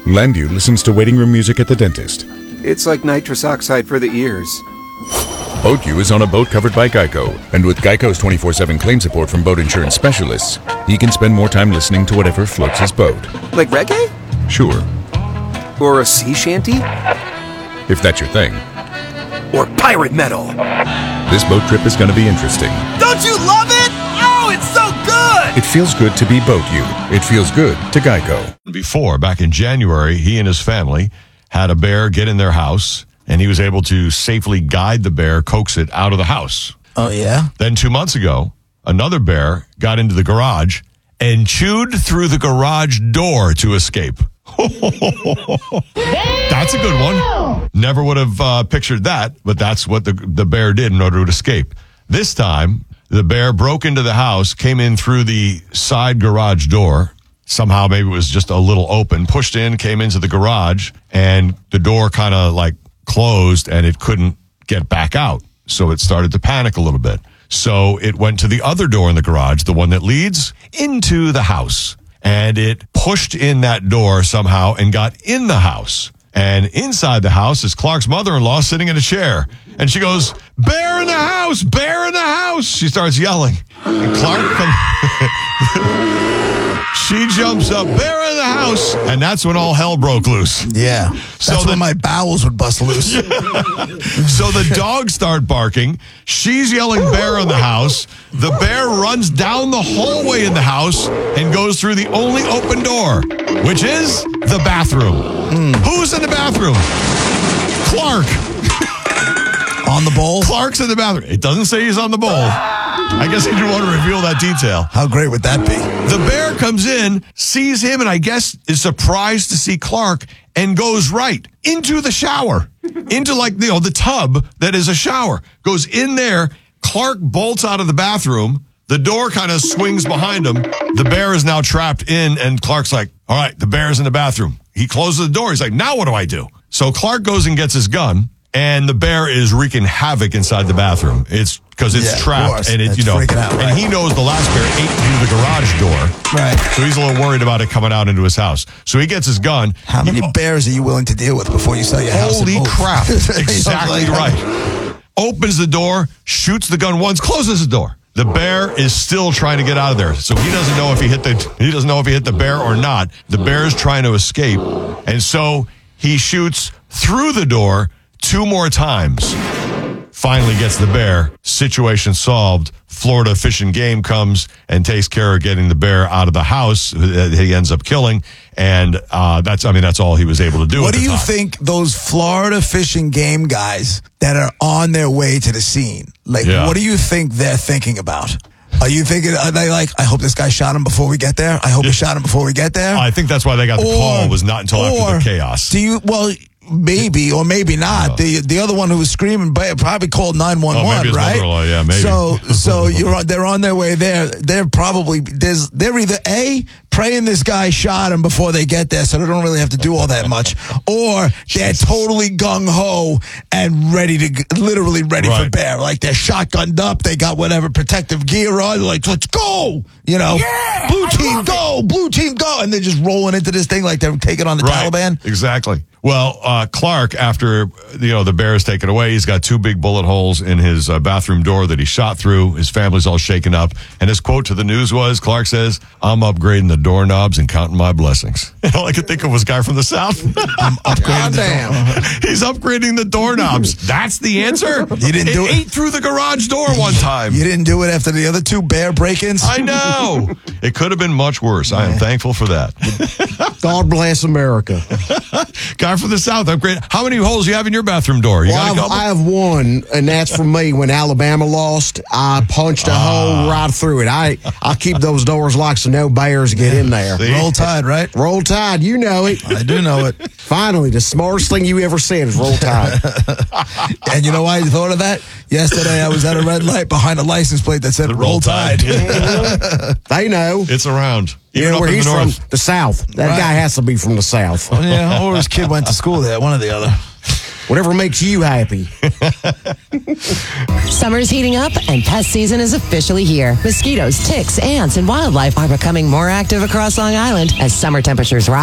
Landu listens to waiting room music at the dentist. It's like nitrous oxide for the ears. BoatU is on a boat covered by Geico, and with Geico's 24/7 claim support from boat insurance specialists, he can spend more time listening to whatever floats his boat. Like reggae? Sure, Or a sea shanty? if that's your thing. Or pirate metal? This boat trip is going to be interesting. Don't you love it? Oh, it's so good! It feels good to be BoatU. It feels good to Geico. Before, back in January, he and his family had a bear get in their house, and he was able to safely guide the bear, coax it out of the house. Oh, yeah? Then 2 months ago, another bear got into the garage and chewed through the garage door to escape. That's a good one. Never would have pictured that, but that's what the bear did in order to escape. This time, the bear broke into the house, came in through the side garage door. Somehow maybe it was just a little open, pushed in, came into the garage, and the door kind of like closed and it couldn't get back out. So it started to panic a little bit. So it went to the other door in the garage, the one that leads into the house. And it pushed in that door somehow and got in the house. And inside the house is Clark's mother-in-law sitting in a chair. And she goes, "Bear in the house! Bear in the house!" She starts yelling. And Clark comes... She jumps up, "Bear in the house!" And that's when all hell broke loose. Yeah. That's when my bowels would bust loose. So the dogs start barking. She's yelling, "Bear in the house!" The bear runs down the hallway in the house and goes through the only open door, which is the bathroom. Who's in the bathroom? Clark. On the bowl? Clark's in the bathroom. It doesn't say he's on the bowl. I guess he didn't want to reveal that detail. How great would that be? The bear comes in, sees him, and I guess is surprised to see Clark and goes right into the shower. Into the tub that is a shower. Goes in there. Clark bolts out of the bathroom. The door kind of swings behind him. The bear is now trapped in, and Clark's like, all right, the bear's in the bathroom. He closes the door. He's like, now what do I do? So Clark goes and gets his gun. And the bear is wreaking havoc inside the bathroom. It's because it's trapped, and freaking out, right? And he knows the last bear ate through the garage door, right? So he's a little worried about it coming out into his house. So he gets his gun. How many bears are you willing to deal with before you sell your house? Holy crap! Exactly right. Opens the door, shoots the gun once, closes the door. The bear is still trying to get out of there, so he doesn't know if he hit the bear or not. The bear is trying to escape, and so he shoots through the door 2 more times. Finally gets the bear. Situation solved. Florida Fish and Game comes and takes care of getting the bear out of the house that he ends up killing. And that's all he was able to do. What do you think those Florida Fish and Game guys that are on their way to the scene, what do you think they're thinking about? Are they like, I hope this guy shot him before we get there? I hope he shot him before we get there? I think that's why they got the call, was not until after the chaos. Maybe or maybe not. The other one who was screaming probably called 911, right? Yeah, maybe. So they're on their way there. They're either A, praying this guy shot him before they get there, so they don't really have to do all that much, or they're totally gung ho and literally ready for bear. Like they're shotgunned up, they got whatever protective gear on. They're like, let's go, blue team go, and they're just rolling into this thing like they're taking on the Taliban. Exactly. Well, Clark, after the bear is taken away, he's got 2 big bullet holes in his bathroom door that he shot through. His family's all shaken up, and his quote to the news was, Clark says, "I'm upgrading the doorknobs and counting my blessings." And all I could think of was a guy from the South. I'm upgrading He's upgrading the doorknobs. That's the answer. You didn't do it. Ate through the garage door one time. You didn't do it after the other 2 bear break-ins. I know. It could have been much worse. I am thankful for that. God bless America. Guy from the South, upgrade. How many holes do you have in your bathroom door? I have one, and that's for me. When Alabama lost, I punched a hole right through it. I keep those doors locked so no bears get in there. See? Roll Tide, right? Roll Tide, you know it. I do know it. Finally, the smartest thing you ever said is Roll Tide. And you know why you thought of that? Yesterday, I was at a red light behind a license plate that said Roll Tide. They know. It's around. Even where he's from, the South. That guy has to be from the South. Yeah, or his kid went to school there, one or the other. Whatever makes you happy. Summer's heating up and pest season is officially here. Mosquitoes, ticks, ants, and wildlife are becoming more active across Long Island as summer temperatures rise.